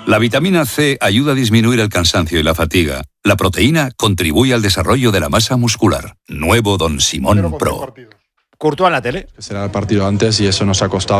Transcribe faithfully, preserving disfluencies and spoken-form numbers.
La vitamina C ayuda a disminuir el cansancio y la fatiga. La proteína contribuye al desarrollo de la masa muscular. Nuevo Don Simón Pro. Courtois en la tele. Será el partido antes y eso nos ha costado.